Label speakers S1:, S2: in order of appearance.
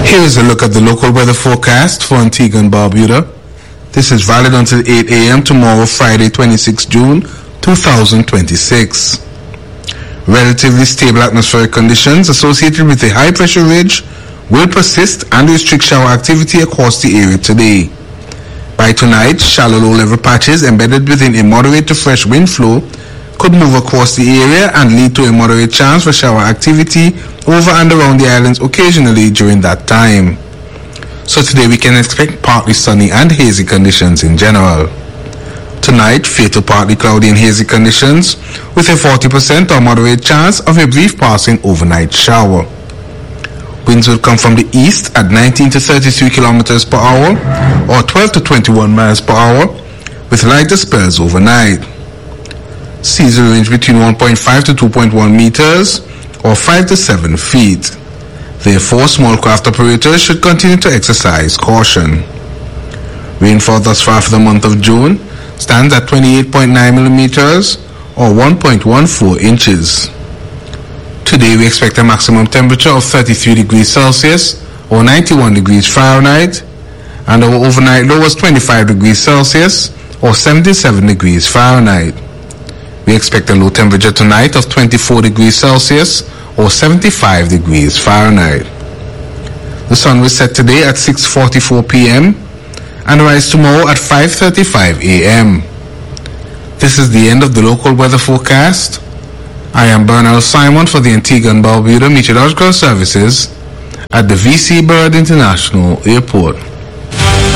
S1: Here is a look at the local weather forecast for Antigua and Barbuda. This is valid until 8 a.m. tomorrow, Friday, 26 June 2026. Relatively stable atmospheric conditions associated with a high pressure ridge will persist and restrict shower activity across the area today. By tonight, shallow low-level patches embedded within a moderate to fresh wind flow could move across the area and lead to a moderate chance for shower activity over and around the islands occasionally during that time. So today we can expect partly sunny and hazy conditions in general. Tonight, fair to partly cloudy and hazy conditions with a 40% or moderate chance of a brief passing overnight shower. Winds will come from the east at 19 to 33 kilometers per hour or 12 to 21 miles per hour with lighter spells overnight. Seas will range between 1.5 to 2.1 meters or 5 to 7 feet. Therefore, small craft operators should continue to exercise caution. Rainfall thus far for the month of June stands at 28.9 millimeters or 1.14 inches. Today we expect a maximum temperature of 33 degrees Celsius or 91 degrees Fahrenheit, and our overnight low was 25 degrees Celsius or 77 degrees Fahrenheit. We expect a low temperature tonight of 24 degrees Celsius or 75 degrees Fahrenheit. The sun will set today at 6:44 p.m. and rise tomorrow at 5:35 a.m. This is the end of the local weather forecast. I am Bernal Simon for the Antigua and Barbuda Meteorological Services at the VC Bird International Airport.